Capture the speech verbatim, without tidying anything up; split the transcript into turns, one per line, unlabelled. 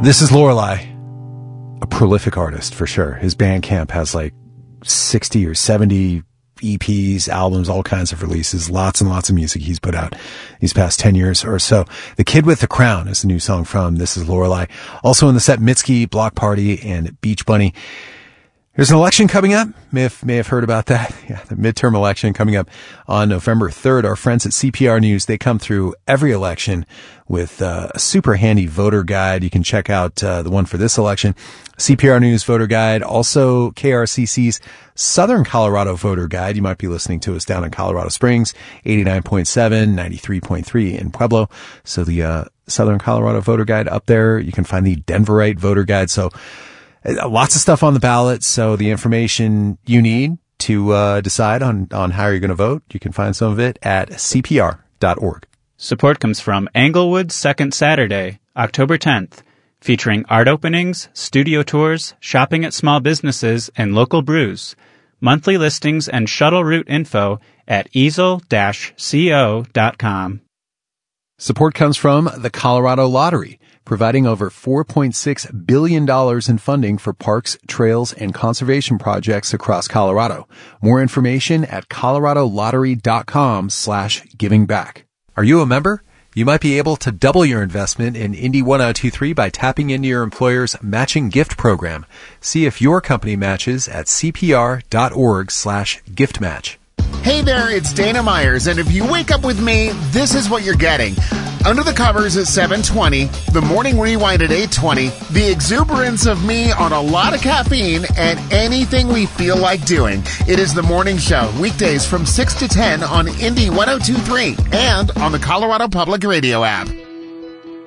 This is Lorelei, a prolific artist for sure. His Bandcamp has like sixty or seventy E Ps, albums, all kinds of releases, lots and lots of music he's put out these past ten years or so. The Kid with the Crown is the new song from This is Lorelei. Also in the set, Mitski, Block Party, and Beach Bunny. There's an election coming up. May have, may have heard about that. Yeah, the midterm election coming up on November third. Our friends at C P R News, they come through every election with uh, a super handy voter guide. You can check out uh, the one for this election, C P R News Voter Guide. Also, K R C C's Southern Colorado Voter Guide. You might be listening to us down in Colorado Springs, eighty-nine point seven, ninety-three point three in Pueblo. So the uh, Southern Colorado Voter Guide up there. You can find the Denverite Voter Guide. So lots of stuff on the ballot, so the information you need to uh, decide on, on how you're going to vote, you can find some of it at C P R dot org.
Support comes from Englewood's Second Saturday, October tenth, featuring art openings, studio tours, shopping at small businesses, and local brews. Monthly listings and shuttle route info at easel dash co dot com.
Support comes from the Colorado Lottery, providing over four point six billion dollars in funding for parks, trails, and conservation projects across Colorado. More information at colorado lottery dot com slash giving back. Are you a member? You might be able to double your investment in Indy ten twenty-three by tapping into your employer's matching gift program. See if your company matches at C P R dot org slash gift match.
Hey there, it's Dana Myers, and if you wake up with me, this is what you're getting. Under the Covers at seven twenty, the Morning Rewind at eight twenty, the exuberance of me on a lot of caffeine, and anything we feel like doing. It is the morning show, weekdays from six to ten on Indy ten twenty-three and on the Colorado Public Radio app.